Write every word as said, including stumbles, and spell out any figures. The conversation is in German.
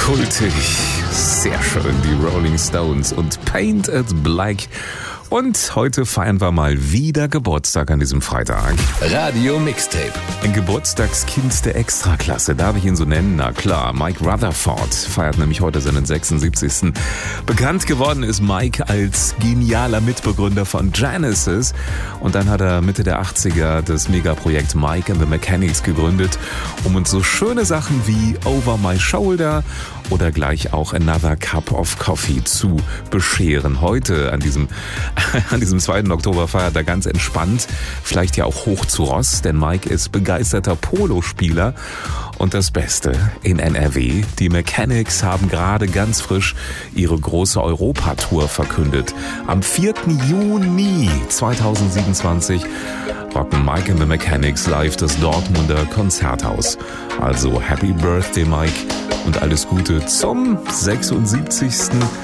Kultig, sehr schön, die Rolling Stones und Paint It Black. Und heute feiern wir mal wieder Geburtstag an diesem Freitag. Radio Mixtape. Ein Geburtstagskind der Extraklasse, darf ich ihn so nennen? Na klar, Mike Rutherford feiert nämlich heute seinen sechsundsiebzigsten Bekannt geworden ist Mike als genialer Mitbegründer von Genesis. Und dann hat er Mitte der achtziger das Megaprojekt Mike and the Mechanics gegründet, um uns so schöne Sachen wie Over My Shoulder oder gleich auch Another Cup of Coffee zu bescheren. Heute an diesem, an diesem zweiten Oktober feiert er ganz entspannt, vielleicht ja auch hoch zu Ross, denn Mike ist begeisterter Polospieler. Und das Beste in N R W, die Mechanics haben gerade ganz frisch ihre große Europatour verkündet. Am vierten Juni zweitausendsiebenundzwanzig rocken Mike and the Mechanics live das Dortmunder Konzerthaus. Also Happy Birthday Mike und alles Gute zum sechsundsiebzigsten